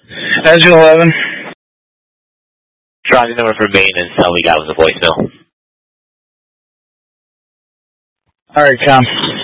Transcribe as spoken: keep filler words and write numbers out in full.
Engine eleven. Try the number for maintenance. Tell me got was a voicemail. All right, Com.